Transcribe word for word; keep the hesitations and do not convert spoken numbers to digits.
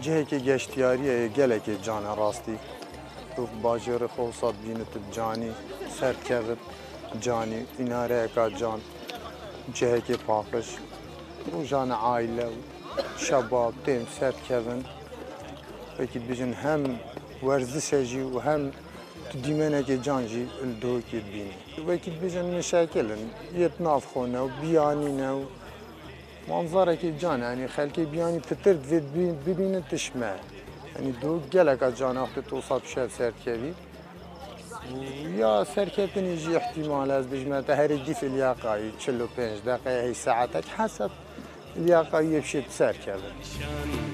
جهێکی گەشتیاریە gelekê can e rastî tu bajêrê xwe sat bînî tu canî serkevit canî înareyeka can cihekê paqij rojane aile û şebab tên serkevin wekî dibêjin hem werzişe jî û hem tu dîmenekê can jî li dohokê dibînî wekî dibêjin mişekilin yêt nav xwe û biyanîne û manzarekê can e yanî xelkê biyanî pitir divê bibînin tişme yanî dohok geleka can wextê tu sat şev serkevî ya serketinê jî ihtimal ez bêjim te herî dîfê liyaqayî çil û pênc deqe hê saetek heseb liyaqayî yê bişê serkevin.